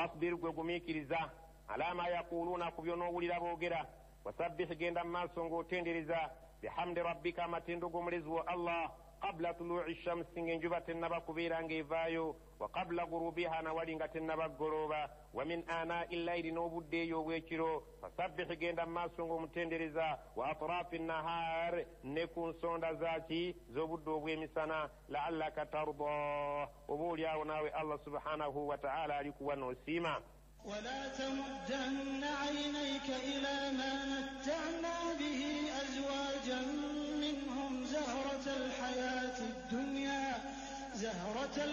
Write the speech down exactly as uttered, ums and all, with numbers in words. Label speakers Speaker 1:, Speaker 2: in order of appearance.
Speaker 1: wasbir gwe gumiikiriza ala ma yaquluuna ku by'onoowulira boogera wasabbih genda mu maaso ng'otendereza bihamdi rabbika amatendo g'omulezi wo allah qabla tuluuci shamsi ng'enjuba tennaba kubeera ng'evaayo wa qabla gurubiha nawali nga tennaba ggolooba wa min aanaa'i llayli n'obudde eyo obw'ekiro fasabbih genda mu maaso ng'omutendereza wa atraafi nahaar ne ku nsonda zaaki z'obudde obw'emisana laallaka tarda oba oli awo naawe allah subhanahu wa ta'ala alikuwa n'osiima.
Speaker 2: ولا تمدن عينيك إلى ما متعنا